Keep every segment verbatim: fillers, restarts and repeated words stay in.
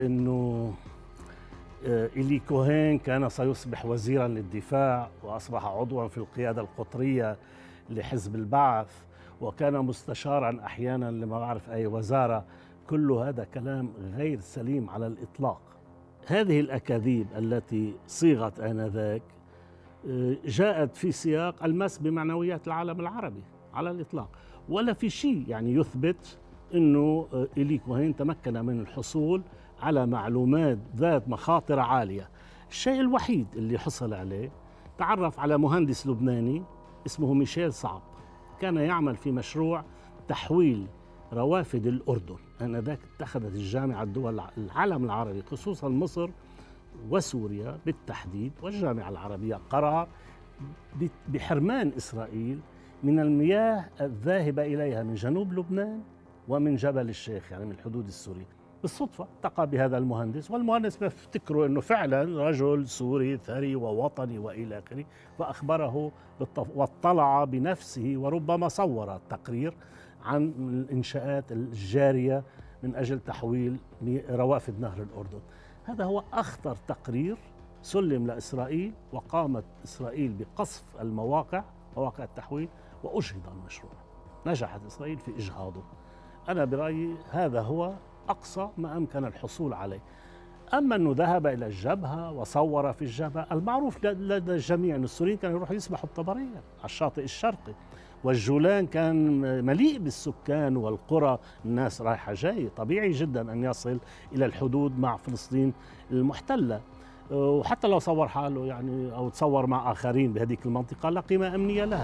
انه آه، إيلي كوهين كان سيصبح وزيرا للدفاع، واصبح عضوا في القياده القطريه لحزب البعث، وكان مستشارا احيانا لما بعرف اي وزاره. كل هذا كلام غير سليم على الاطلاق. هذه الاكاذيب التي صيغت انذاك آه، جاءت في سياق المس بمعنويات العالم العربي على الاطلاق، ولا في شيء يعني يثبت انه آه، إيلي كوهين تمكن من الحصول على معلومات ذات مخاطر عاليه. الشيء الوحيد اللي حصل عليه تعرف على مهندس لبناني اسمه ميشيل صعب، كان يعمل في مشروع تحويل روافد الأردن. آنذاك اتخذت الجامعة الدول العالم العربي خصوصا مصر وسوريا بالتحديد والجامعة العربية قرار بحرمان إسرائيل من المياه الذاهبة إليها من جنوب لبنان ومن جبل الشيخ، يعني من الحدود السورية. بالصدفة التقى بهذا المهندس، والمهندس بيفتكروا أنه فعلا رجل سوري ثري ووطني وإلى آخره، فأخبره بالطف... واطلع بنفسه وربما صور تقرير عن الإنشاءات الجارية من أجل تحويل روافد نهر الأردن. هذا هو أخطر تقرير سلم لإسرائيل، وقامت إسرائيل بقصف المواقع، مواقع التحويل، وأجهض المشروع. نجحت إسرائيل في إجهاضه. أنا برأيي هذا هو أقصى ما أمكن الحصول عليه. أما أنه ذهب إلى الجبهة وصور في الجبهة، المعروف لدى الجميع أن السوريين كانوا يروحوا يسبحوا بطبرية على الشاطئ الشرقي، والجولان كان مليء بالسكان والقرى، الناس رايحة جاي، طبيعي جدا أن يصل إلى الحدود مع فلسطين المحتلة. وحتى لو صور حاله يعني أو تصور مع آخرين بهذيك المنطقة لا قيمة أمنية لها.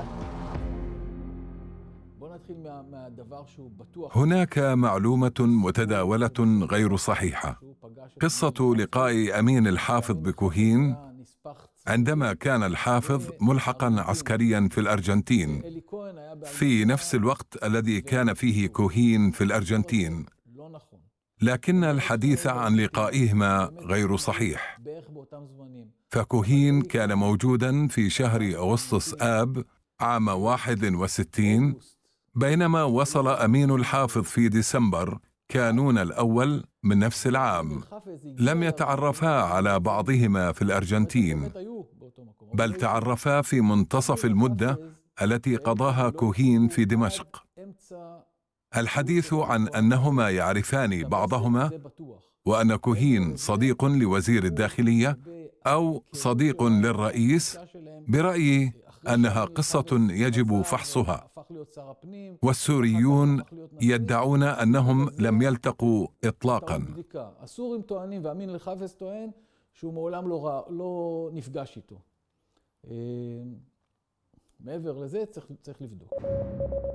هناك معلومة متداولة غير صحيحة. قصة لقاء أمين الحافظ بكوهين عندما كان الحافظ ملحقا عسكريا في الأرجنتين في نفس الوقت الذي كان فيه كوهين في الأرجنتين، لكن الحديث عن لقائهما غير صحيح. فكوهين كان موجودا في شهر أغسطس آب عام واحد وستين، بينما وصل أمين الحافظ في ديسمبر كانون الأول من نفس العام. لم يتعرفا على بعضهما في الأرجنتين، بل تعرفا في منتصف المدة التي قضاها كوهين في دمشق. الحديث عن أنهما يعرفان بعضهما وأن كوهين صديق لوزير الداخلية أو صديق للرئيس، برأيي أنها قصة يجب فحصها، والسوريون يدعون أنهم لم يلتقوا إطلاقا. הסורים טוענים ואמין אל-חאפז טוען שהוא מעולם לא נפגש איתו. מעבר לזה צריך לבדוק.